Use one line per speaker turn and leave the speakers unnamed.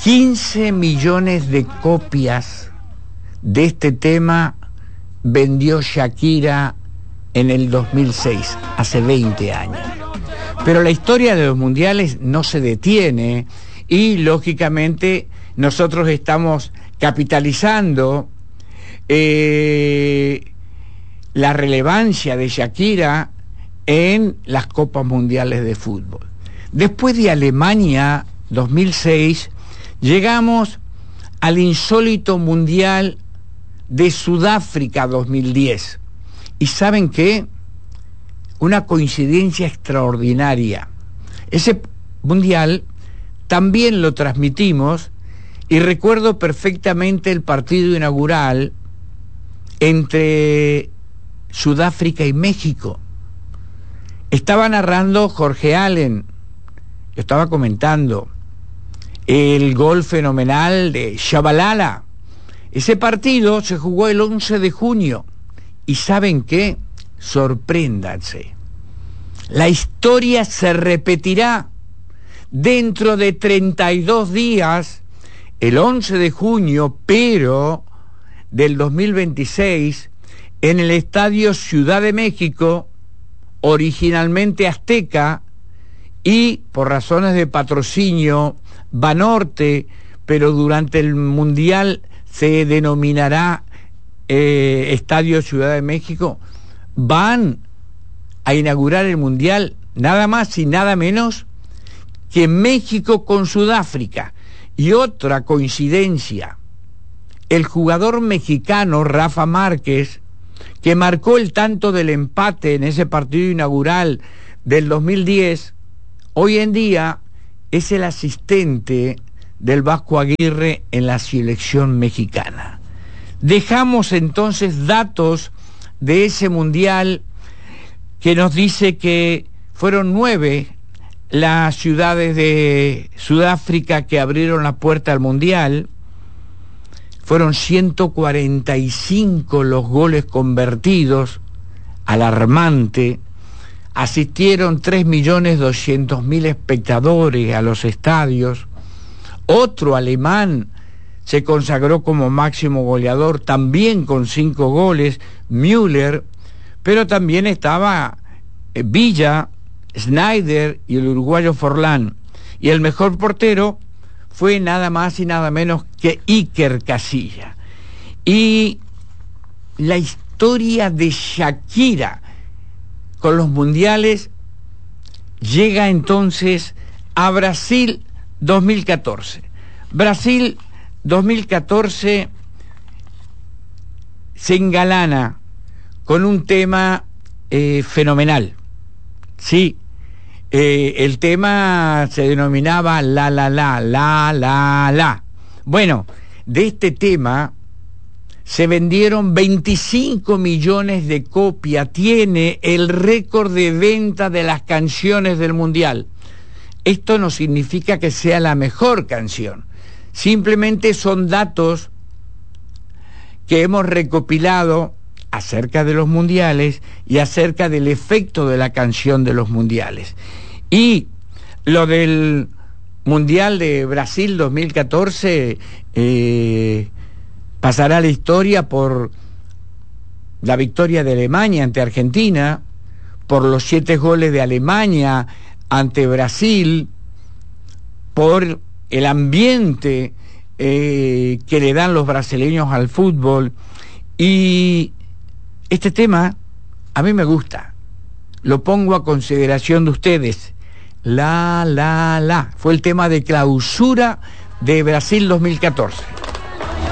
15 millones de copias de este tema vendió Shakira en el 2006, hace 20 años. Pero la historia de los mundiales no se detiene y, lógicamente, nosotros estamos capitalizando la relevancia de Shakira en las Copas Mundiales de Fútbol. Después de Alemania 2006, llegamos al insólito Mundial de Sudáfrica 2010. ¿Y saben qué? Una coincidencia extraordinaria. Ese Mundial también lo transmitimos y recuerdo perfectamente el partido inaugural entre Sudáfrica y México. Estaba narrando Jorge Allen, yo estaba comentando el gol fenomenal de Shabalala. Ese partido se jugó el 11 de junio. ¿Y saben qué? Sorpréndanse. La historia se repetirá dentro de 32 días, el 11 de junio, pero del 2026, en el Estadio Ciudad de México, originalmente azteca, y por razones de patrocinio Banorte, pero durante el Mundial se denominará Estadio Ciudad de México. Van a inaugurar el Mundial nada más y nada menos que México con Sudáfrica. Y otra coincidencia, el jugador mexicano Rafa Márquez, que marcó el tanto del empate en ese partido inaugural del 2010, hoy en día es el asistente del Vasco Aguirre en la selección mexicana. Dejamos entonces datos de ese mundial que nos dice que fueron 9 las ciudades de Sudáfrica que abrieron la puerta al mundial. Fueron 145 los goles convertidos, alarmante. Asistieron 3.200.000 espectadores a los estadios. Otro alemán se consagró como máximo goleador, también con 5 goles, Müller, pero también estaba Villa, Snyder y el uruguayo Forlán. Y el mejor portero fue nada más y nada menos que Iker Casillas. Y la historia de Shakira con los mundiales llega entonces a Brasil 2014. Brasil 2014 se engalana con un tema fenomenal. Sí, el tema se denominaba La La La, La La La. Bueno, de este tema se vendieron 25 millones de copias. Tiene el récord de venta de las canciones del Mundial. Esto no significa que sea la mejor canción. Simplemente son datos que hemos recopilado acerca de los mundiales y acerca del efecto de la canción de los mundiales. Y lo del Mundial de Brasil 2014 pasará a la historia por la victoria de Alemania ante Argentina, por los 7 goles de Alemania ante Brasil, por el ambiente que le dan los brasileños al fútbol. Y este tema a mí me gusta, lo pongo a consideración de ustedes. La La La fue el tema de clausura de Brasil 2014.